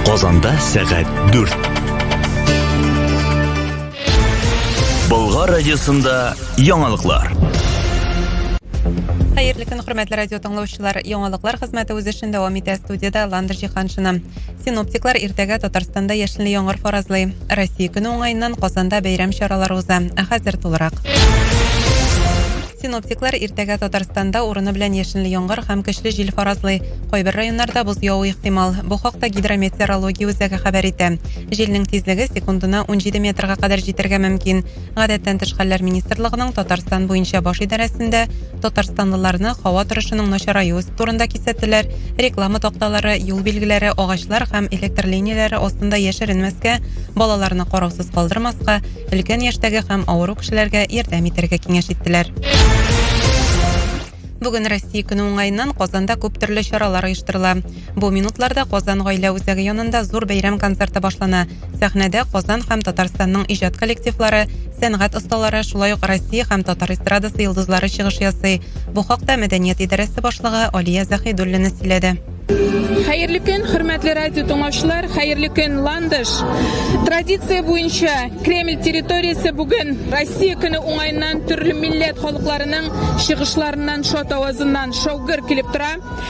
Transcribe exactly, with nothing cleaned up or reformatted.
Казанда сәгать дүрт. Болгар радиосында яңалыклар. Хәерле көн, хөрмәтле радио тыңлаучылар. Яңалыклар хезмәте үз эшен дәвам итә. Студияда Ландыр Җиһаншина. Синоптиклар иртәгә Татарстанда яшенле яңгыр фаразлый. Россия көне уңаеннан Казанда бәйрәм чаралары уза. Хәзер тулырак. Синоптиклар иртәгә Татарстанда урыны белән яшенле яңгыр һәм көчле җил фаразлый. Кайбер районнарда боз яву ихтимал. Бу хакта гидрометеорология үзәге хәбәр итә. Җилнең тизлеге секундына ун җиде метрга кадәр җитәргә мөмкин. Гадәттән тыш хәлләр министрлыгының Татарстан буенча баш идарәсендә татарстанлыларны һава торышының начараюы турында кисәтәләр. Реклама такталары, юл билгеләре, агачлар һәм электр линияләре астында яшеренмәскә, балаларны караусыз калдырмаска, өлкән яшьтәге һәм авыру кешеләргә ярдәм итәргә киңәш иттеләр. Бүген Россия көне уңаеннан Казанда күп төрле чаралар оештырыла. Бу минутларда Казан гаилә үзәге янында зур бәйрәм концерты башлана. Сәхнәдә Казан һәм Татарстанның иҗат коллективлары, сәнгать осталары, шулай ук Россия һәм Татар эстрадасы йолдызлары чыгыш ясый. Бу хакта мәдәният идарәсе башлыгы Алия Заһидуллина сөйләде. Хәерле көн, хөрмәтле радио тыңлаучылар, хәерле көн, Ландыш. Традиция буенча Кремль территориясе бүген Россия көне уңаеннан төрле милләт халыкларының чыгышларыннан, шат авазыннан шаугыр килеп тора.